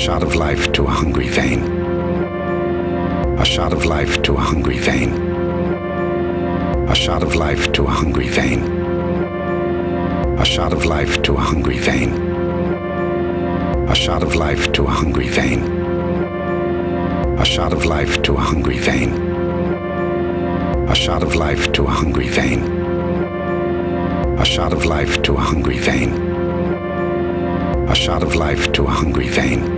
shot of life to a hungry vein. A shot of life to a hungry vein. A shot of life to a hungry vein. A shot of life to a hungry vein. A shot of life to a hungry vein. A shot of life to a hungry vein. A shot of life to a hungry vein. A shot of life to a hungry vein. A shot of life to a hungry vein.